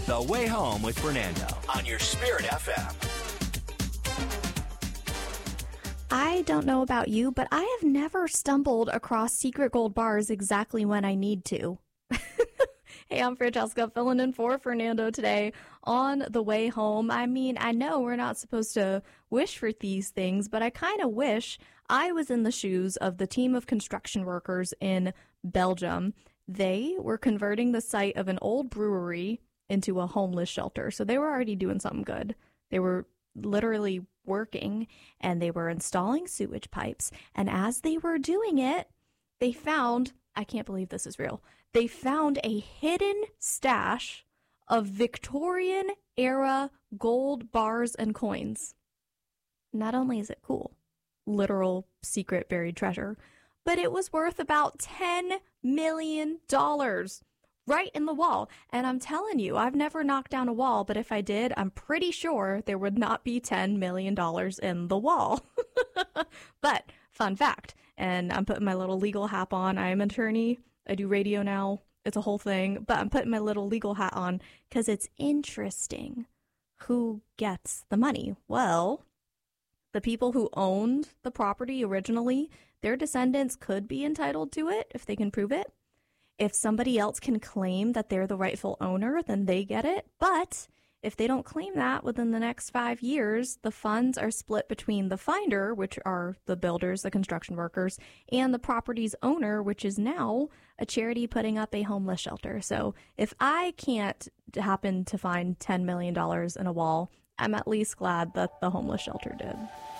The Way Home with Fernando on your Spirit FM. I don't know about you, but I have never stumbled across secret gold bars exactly when I need to. Hey, I'm Francesca, filling in for Fernando today on The Way Home. I mean, I know we're not supposed to wish for these things, but I kind of wish I was in the shoes of the team of construction workers in Belgium. They were converting the site of an old brewery into a homeless shelter. So they were already doing something good. They were literally working, and they were installing sewage pipes. And as they were doing it, they found, I can't believe this is real, they found a hidden stash of Victorian-era gold bars and coins. Not only is it cool, literal secret buried treasure, but it was worth about $10 million right in the wall. And I'm telling you, I've never knocked down a wall, but if I did, I'm pretty sure there would not be $10 million in the wall. But fun fact, and I'm putting my little legal hat on. I am an attorney. I do radio now. It's a whole thing, but I'm putting my little legal hat on because it's interesting who gets the money. Well, the people who owned the property originally, their descendants could be entitled to it if they can prove it. If somebody else can claim that they're the rightful owner, then they get it. But if they don't claim that within the next 5 years, the funds are split between the finder, which are the builders, the construction workers, and the property's owner, which is now a charity putting up a homeless shelter. So if I can't happen to find $10 million in a wall, I'm at least glad that the homeless shelter did.